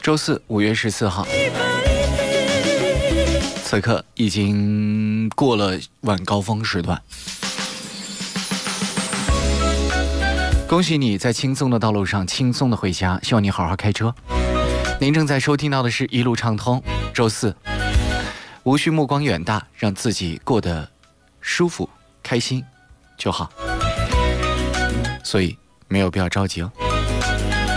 周四5月14号，此刻已经过了晚高峰时段。恭喜你在轻松的道路上轻松的回家，希望你好好开车。您正在收听到的是一路畅通，周四，无需目光远大，让自己过得舒服开心就好，所以没有必要着急哦。